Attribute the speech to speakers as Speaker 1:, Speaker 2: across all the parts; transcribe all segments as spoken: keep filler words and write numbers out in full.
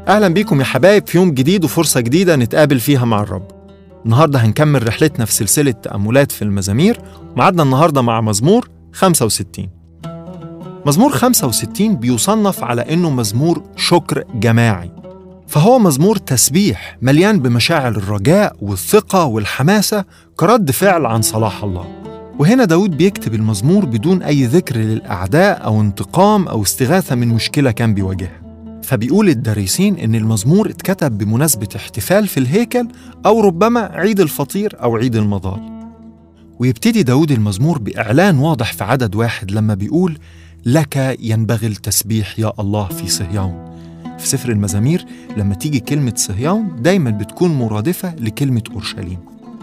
Speaker 1: أهلا بيكم يا حبايب في يوم جديد وفرصة جديدة نتقابل فيها مع الرب. النهاردة هنكمل رحلتنا في سلسلة تأملات في المزامير، ومعادنا النهاردة مع مزمور خمسة وستين. مزمور خمسة وستين بيصنف على إنه مزمور شكر جماعي، فهو مزمور تسبيح مليان بمشاعر الرجاء والثقة والحماسة كرد فعل عن صلاح الله. وهنا داود بيكتب المزمور بدون أي ذكر للأعداء أو انتقام أو استغاثة من مشكلة كان بيواجهها. فبيقول الدارسين إن المزمور اتكتب بمناسبة احتفال في الهيكل أو ربما عيد الفطير أو عيد المظال. ويبتدي داود المزمور بإعلان واضح في عدد واحد لما بيقول: لك ينبغي التسبيح يا الله في صهيون. في سفر المزامير لما تيجي كلمة صهيون دايما بتكون مرادفة لكلمة أورشليم.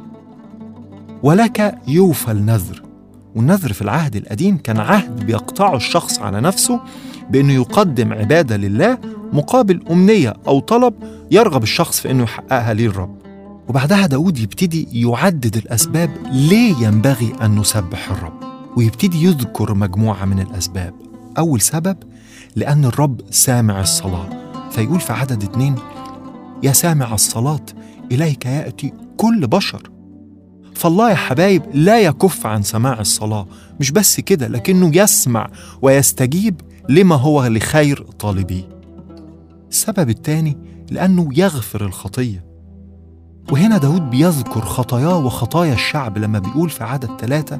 Speaker 1: ولك يوفى النذر، والنذر في العهد القديم كان عهد بيقطعه الشخص على نفسه بأنه يقدم عبادة لله مقابل أمنية أو طلب يرغب الشخص في أنه يحققها ليه الرب. وبعدها داود يبتدي يعدد الأسباب ليه ينبغي أن نسبح الرب، ويبتدي يذكر مجموعة من الأسباب. أول سبب لأن الرب سامع الصلاة، فيقول في عدد اتنين: يا سامع الصلاة إليك يأتي كل بشر. فالله يا حبايب لا يكف عن سماع الصلاة، مش بس كده لكنه يسمع ويستجيب لما هو لخير طالبيه. السبب الثاني لأنه يغفر الخطية، وهنا داود بيذكر خطاياه وخطايا الشعب لما بيقول في عدد ثلاثة: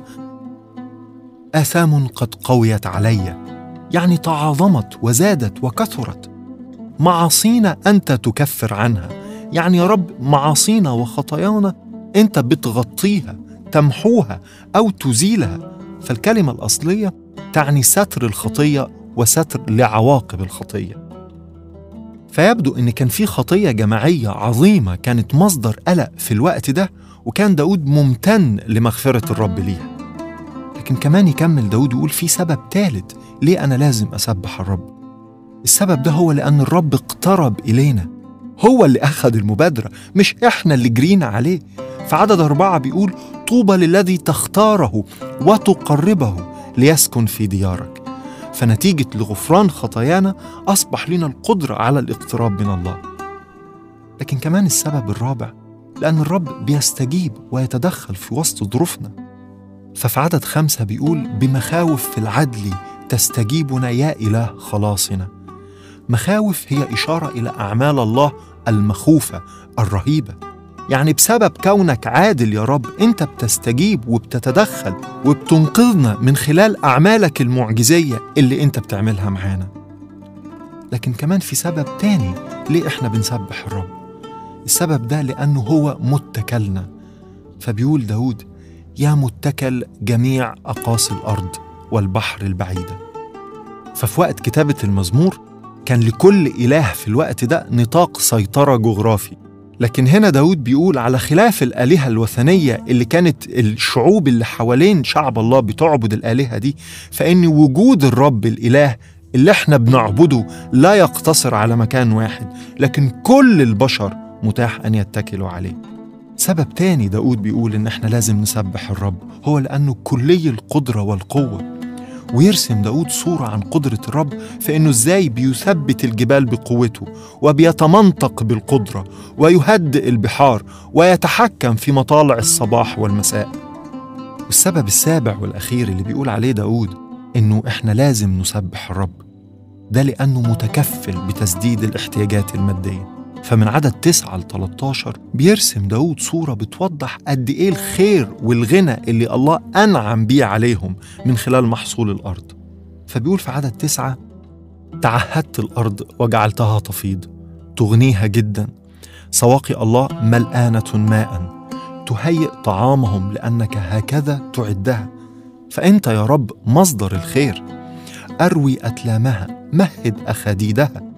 Speaker 1: آثام قد قويت علي، يعني تعاظمت وزادت وكثرت. معاصينا أنت تكفر عنها، يعني يا رب معاصينا وخطايانا أنت بتغطيها، تمحوها أو تزيلها. فالكلمة الأصلية تعني ستر الخطية وستر لعواقب الخطية. فيبدو أن كان في خطية جماعية عظيمة كانت مصدر قلق في الوقت ده، وكان داود ممتن لمغفرة الرب ليها. لكن كمان يكمل داود ويقول في سبب ثالث ليه أنا لازم أسبح الرب. السبب ده هو لأن الرب اقترب إلينا، هو اللي أخذ المبادرة مش إحنا اللي جرينا عليه. في عدد أربعة بيقول: طوبى للذي تختاره وتقربه ليسكن في ديارك. فنتيجة لغفران خطايانا أصبح لنا القدرة على الاقتراب من الله. لكن كمان السبب الرابع لأن الرب بيستجيب ويتدخل في وسط ظروفنا. ففي عدد خمسة بيقول: بمخاوف في العدل تستجيبنا يا إله خلاصنا. مخاوف هي إشارة إلى أعمال الله المخوفة الرهيبة، يعني بسبب كونك عادل يا رب أنت بتستجيب وبتتدخل وبتنقذنا من خلال أعمالك المعجزية اللي أنت بتعملها معانا. لكن كمان في سبب تاني ليه إحنا بنسبح الرب. السبب ده لأنه هو متكلنا. فبيقول داود: يا متكل جميع أقاصي الأرض والبحر البعيدة. ففي وقت كتابة المزمور كان لكل إله في الوقت ده نطاق سيطرة جغرافي. لكن هنا داود بيقول على خلاف الآلهة الوثنية اللي كانت الشعوب اللي حوالين شعب الله بتعبد الآلهة دي، فإن وجود الرب الإله اللي احنا بنعبده لا يقتصر على مكان واحد، لكن كل البشر متاح أن يتكلوا عليه. سبب تاني داود بيقول إن احنا لازم نسبح الرب هو لأنه كلي القدرة والقوة. ويرسم داود صورة عن قدرة الرب في إنه إزاي بيثبت الجبال بقوته وبيتمنطق بالقدرة ويهدئ البحار ويتحكم في مطالع الصباح والمساء. والسبب السابع والأخير اللي بيقول عليه داود إنه إحنا لازم نسبح الرب ده لأنه متكفل بتسديد الاحتياجات المادية. فمن عدد تسعة لثلاثة عشر بيرسم داود صورة بتوضح قد إيه الخير والغنى اللي الله أنعم بيه عليهم من خلال محصول الأرض. فبيقول في عدد تسعة: تعهدت الأرض وجعلتها تفيض، تغنيها جدا، سواقي الله ملآنة ماء، تهيئ طعامهم لأنك هكذا تعدها. فأنت يا رب مصدر الخير. أروي أتلامها، مهد أخاديدها،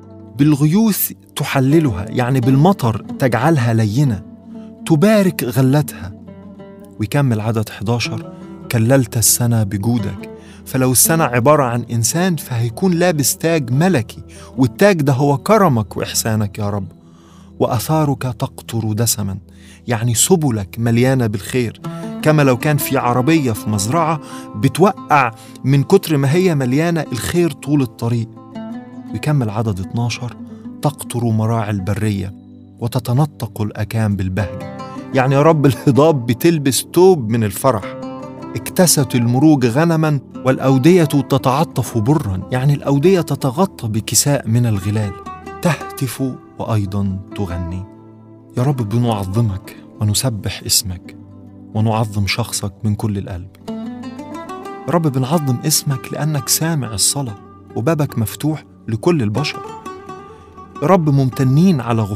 Speaker 1: بالغيوث تحللها، يعني بالمطر تجعلها لينة، تبارك غلتها. ويكمل عدد أحد عشر: كللت السنة بجودك. فلو السنة عبارة عن إنسان فهيكون لابس تاج ملكي، والتاج ده هو كرمك وإحسانك يا رب. وأثارك تقطر دسما، يعني سبلك مليانة بالخير، كما لو كان في عربية في مزرعة بتوقع من كتر ما هي مليانة الخير طول الطريق. ويكمل عدد اثناشر: تقطر مراعي البرية وتتنطق الأكام بالبهجة. يعني يا رب الهضاب بتلبس توب من الفرح، اكتست المروج غنما والأودية تتعطف برا. يعني الأودية تتغطى بكساء من الغلال، تهتف وأيضا تغني. يا رب بنعظمك ونسبح اسمك ونعظم شخصك من كل القلب. يا رب بنعظم اسمك لأنك سامع الصلاة وبابك مفتوح لكل البشر. يا رب ممتنين على